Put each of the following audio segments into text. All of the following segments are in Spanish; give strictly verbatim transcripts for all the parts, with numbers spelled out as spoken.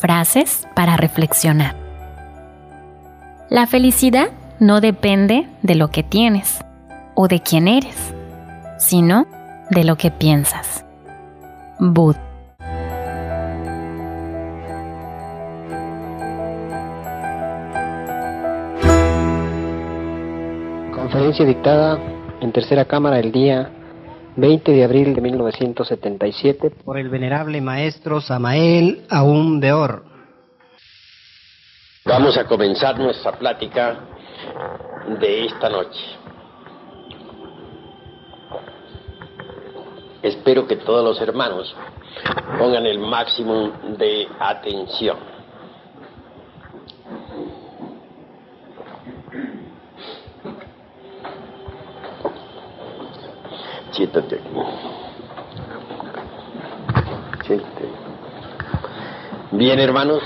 Frases para reflexionar. La felicidad no depende de lo que tienes o de quién eres, sino de lo que piensas. Bud. Conferencia dictada en Tercera Cámara el día veinte de abril de mil novecientos setenta y siete por el venerable maestro Samael Aún Beor. Vamos a comenzar nuestra plática de esta noche. Espero que todos los hermanos pongan el máximo de atención. Siéntate aquí. Siéntate. Bien, hermanos.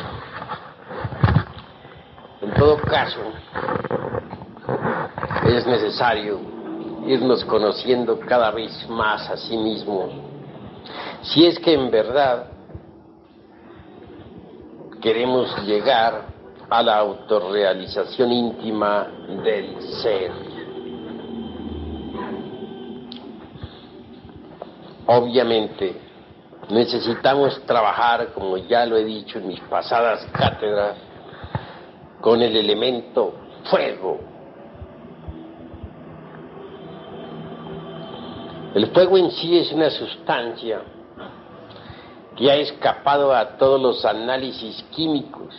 En todo caso, es necesario irnos conociendo cada vez más a sí mismos, si es que en verdad queremos llegar a la autorrealización íntima del ser. Obviamente, necesitamos trabajar, como ya lo he dicho en mis pasadas cátedras, con el elemento fuego. El fuego en sí es una sustancia que ha escapado a todos los análisis químicos.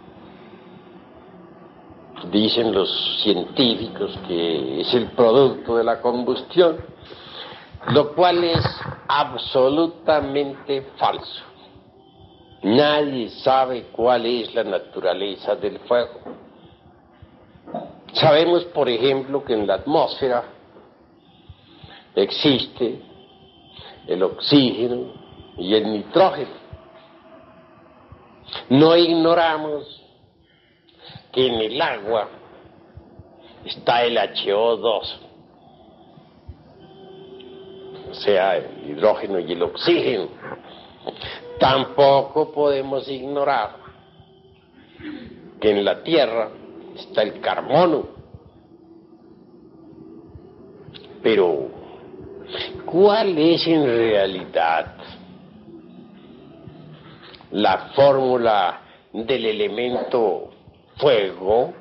Dicen los científicos que es el producto de la combustión, lo cual es absolutamente falso. Nadie sabe cuál es la naturaleza del fuego. Sabemos, por ejemplo, que en la atmósfera existe el oxígeno y el nitrógeno. No ignoramos que en el agua está el hache o dos, o sea, el hidrógeno y el oxígeno. Tampoco podemos ignorar que en la Tierra está el carbono. Pero, ¿cuál es en realidad la fórmula del elemento fuego?